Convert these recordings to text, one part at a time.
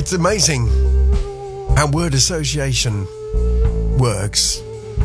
It's amazing how word association works.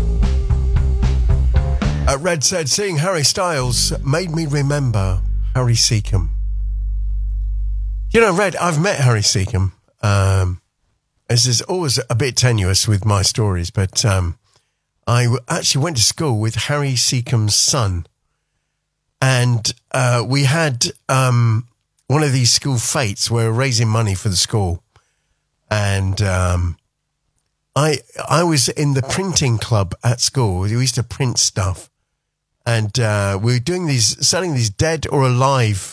Red said, seeing Harry Styles made me remember Harry Seacombe. You know, Red, I've met Harry Seacombe. This is always a bit tenuous with my stories, but I actually went to school with Harry Seacombe's son. And we had one of these school fetes where we were raising money for the school. And I was in the printing club at school. We used to print stuff. And we were doing selling these dead or alive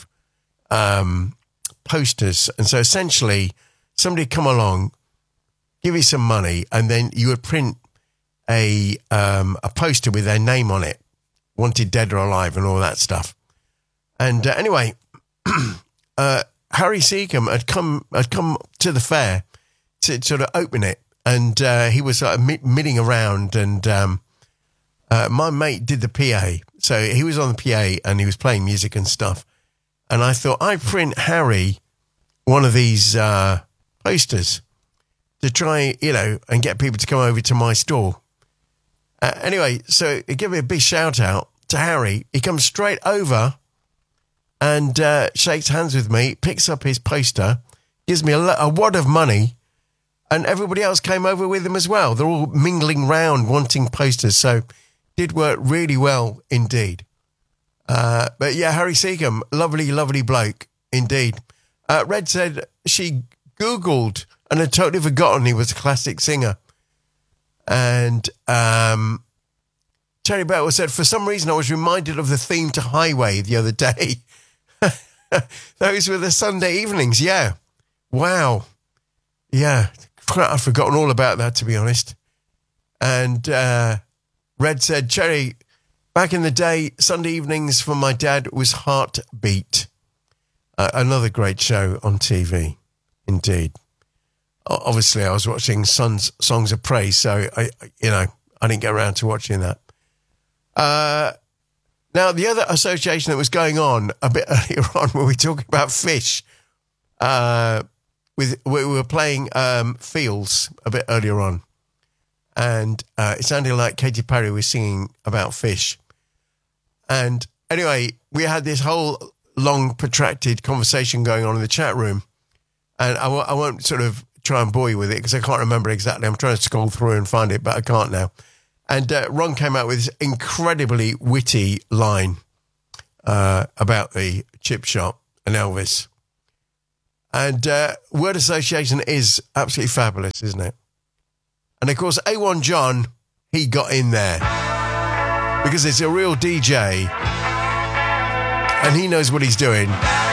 posters. And so essentially, somebody would come along, give you some money, and then you would print a poster with their name on it, wanted dead or alive and all that stuff. And anyway, Harry Seacombe had come to the fair to sort of open it, and he was milling around, and my mate did the PA. So he was on the PA and he was playing music and stuff. And I thought, I'd print Harry one of these posters to try, and get people to come over to my store. Anyway, so he gave me a big shout out to Harry. He comes straight over and shakes hands with me, picks up his poster, gives me a wad of money, and everybody else came over with him as well. They're all mingling round wanting posters, so did work really well indeed. But yeah, Harry Seacombe, lovely, lovely bloke indeed. Red said she Googled and had totally forgotten he was a classic singer. And Terry Bell said, for some reason I was reminded of the theme to Highway the other day. Those were the Sunday evenings, yeah. Wow. Yeah, I've forgotten all about that, to be honest. And Red said, Cherry, back in the day, Sunday evenings for my dad was Heartbeat. Another great show on TV, indeed. Obviously, I was watching Songs of Praise, so I didn't get around to watching that. Now, the other association that was going on a bit earlier on when we were talking about fish, we were playing Fields a bit earlier on, and it sounded like Katy Perry was singing about fish. And anyway, we had this whole long, protracted conversation going on in the chat room, and I won't sort of try and bore you with it because I can't remember exactly. I'm trying to scroll through and find it, but I can't now. And Ron came out with this incredibly witty line about the chip shop and Elvis. And word association is absolutely fabulous, isn't it? And of course, A1 John, he got in there because it's a real DJ and he knows what he's doing.